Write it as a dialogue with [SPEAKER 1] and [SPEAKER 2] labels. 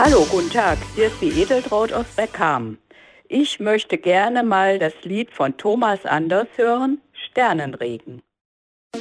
[SPEAKER 1] Hallo, guten Tag, hier ist die Edeltraut aus Beckham. Ich möchte gerne mal das Lied von Thomas Anders hören, Sternenregen.